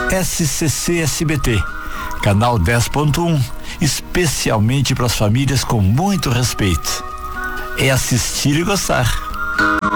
SCC SBT, canal 10.1, especialmente para as famílias com muito respeito. É assistir e gostar.